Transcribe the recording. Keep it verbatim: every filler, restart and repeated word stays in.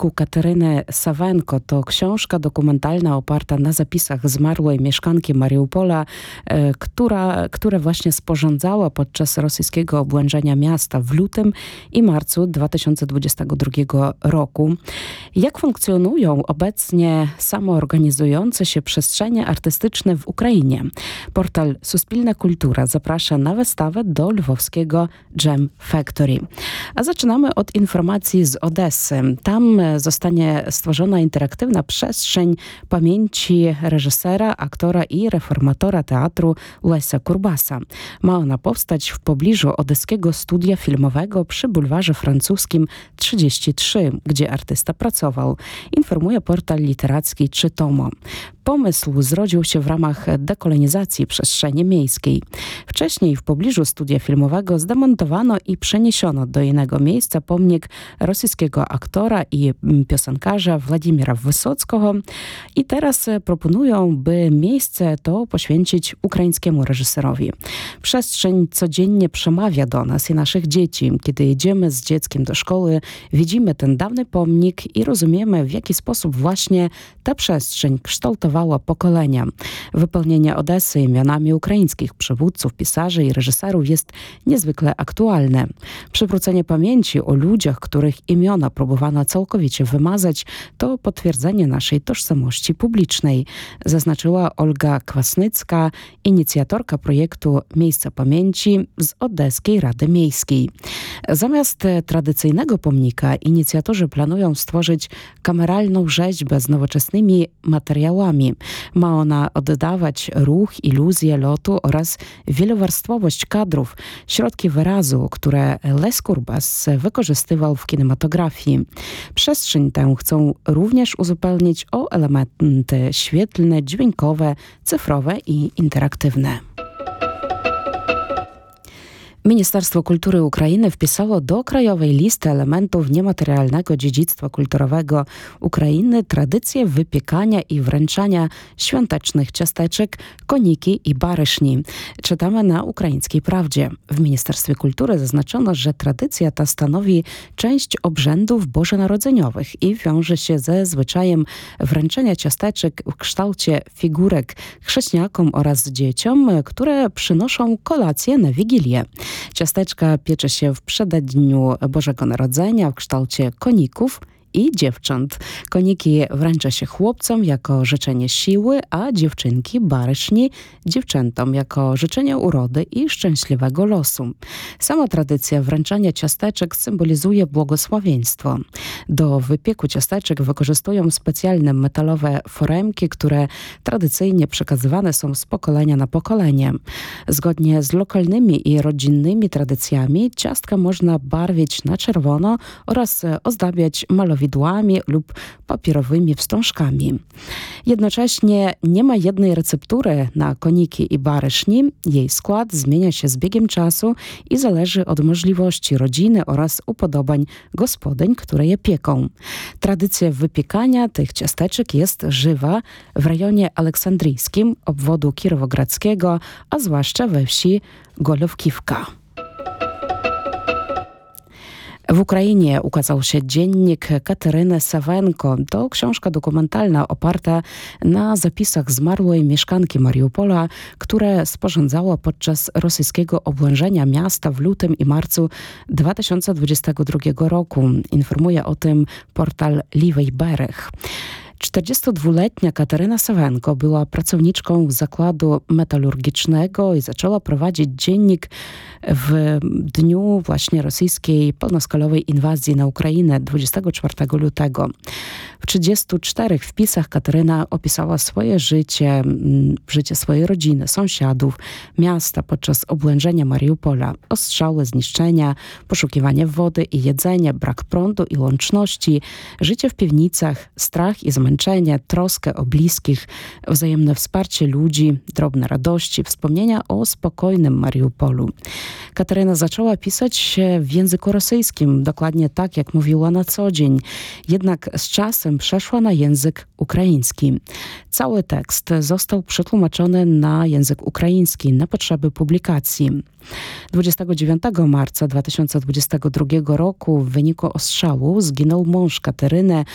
przypadku Kateryny Sawenko to książka dokumentalna oparta na zapisach zmarłej mieszkanki Mariupola, e, która, które właśnie sporządzała podczas rosyjskiego obłęczenia miasta w lutym i marcu dwa tysiące dwudziestego drugiego roku. Jak funkcjonują obecnie samoorganizujące się przestrzenie artystyczne w Ukrainie? Portal Suspilna Kultura zaprasza na wystawę do lwowskiego Jam Factory. A zaczynamy od informacji z Odessy. Tam zostanie stworzona interaktywna przestrzeń pamięci reżysera, aktora i reformatora teatru Lesia Kurbasa. Ma ona powstać w pobliżu odeskiego studia filmowego przy bulwarze francuskim trzydzieści trzy, gdzie artysta pracował, informuje portal literacki Czytomo. Pomysł zrodził się w ramach dekolonizacji przestrzeni miejskiej. Wcześniej w pobliżu studia filmowego zdemontowano i przeniesiono do innego miejsca pomnik rosyjskiego aktora i piosenkarza Władimira Wysockiego i teraz proponują, by miejsce to poświęcić ukraińskiemu reżyserowi. Przestrzeń codziennie przemawia do nas i naszych dzieci. Kiedy jedziemy z dzieckiem do szkoły, widzimy ten dawny pomnik i rozumiemy, w jaki sposób właśnie ta przestrzeń kształtowała pokolenia. Wypełnienie Odessy imionami ukraińskich przywódców, pisarzy i reżyserów jest niezwykle aktualne. Przywrócenie pamięci o ludziach, których imiona próbowano całkowicie wymazać, to potwierdzenie naszej tożsamości publicznej, zaznaczyła Olga Kwasnycka, inicjatorka projektu Miejsca Pamięci z Odeskiej Rady Miejskiej. Zamiast tradycyjnego pomnika inicjatorzy planują stworzyć kameralną rzeźbę z nowoczesnymi materiałami. Ma ona oddawać ruch, iluzję lotu oraz wielowarstwowość kadrów, środki wyrazu, które Les Kurbas wykorzystywał w kinematografii. Przestrzeń tę chcą również uzupełnić o elementy świetlne, dźwiękowe, cyfrowe i interaktywne. Ministerstwo Kultury Ukrainy wpisało do krajowej listy elementów niematerialnego dziedzictwa kulturowego Ukrainy tradycję wypiekania i wręczania świątecznych ciasteczek, koniki i baryszni. Czytamy na Ukraińskiej Prawdzie. W Ministerstwie Kultury zaznaczono, że tradycja ta stanowi część obrzędów bożonarodzeniowych i wiąże się ze zwyczajem wręczenia ciasteczek w kształcie figurek chrześniakom oraz dzieciom, które przynoszą kolację na Wigilię. Ciasteczka piecze się w przededniu Bożego Narodzenia w kształcie koników i dziewcząt. Koniki wręcza się chłopcom jako życzenie siły, a dziewczynki, baryszni, dziewczętom jako życzenie urody i szczęśliwego losu. Sama tradycja wręczania ciasteczek symbolizuje błogosławieństwo. Do wypieku ciasteczek wykorzystują specjalne metalowe foremki, które tradycyjnie przekazywane są z pokolenia na pokolenie. Zgodnie z lokalnymi i rodzinnymi tradycjami ciastka można barwić na czerwono oraz ozdabiać malowidłami lub papierowymi wstążkami. Jednocześnie nie ma jednej receptury na koniki i baryszni. Jej skład zmienia się z biegiem czasu i zależy od możliwości rodziny oraz upodobań gospodyń, które je pieką. Tradycja wypiekania tych ciasteczek jest żywa w rejonie aleksandryjskim obwodu kirowogradzkiego, a zwłaszcza we wsi Golówkiwka. W Ukrainie ukazał się dziennik Kateryny Sawenko. To książka dokumentalna oparta na zapisach zmarłej mieszkanki Mariupola, które sporządzała podczas rosyjskiego obłęczenia miasta w lutym i marcu dwa tysiące dwudziestego drugiego roku. Informuje o tym portal Liwej Bereg. czterdziestodwuletnia Kateryna Sawenko była pracowniczką zakładu metalurgicznego i zaczęła prowadzić dziennik w dniu właśnie rosyjskiej pełnoskalowej inwazji na Ukrainę dwudziestego czwartego lutego. W trzydziestu czterech wpisach Kateryna opisała swoje życie, życie swojej rodziny, sąsiadów, miasta podczas obłęczenia Mariupola, ostrzały, zniszczenia, poszukiwanie wody i jedzenia, brak prądu i łączności, życie w piwnicach, strach i zmęczenie, troskę o bliskich, wzajemne wsparcie ludzi, drobne radości, wspomnienia o spokojnym Mariupolu. Kateryna zaczęła pisać w języku rosyjskim, dokładnie tak, jak mówiła na co dzień. Jednak z czasem przeszła na język ukraiński. Cały tekst został przetłumaczony na język ukraiński na potrzeby publikacji. dwudziestego dziewiątego marca dwa tysiące dwudziestego drugiego roku w wyniku ostrzału zginął mąż Kateryny,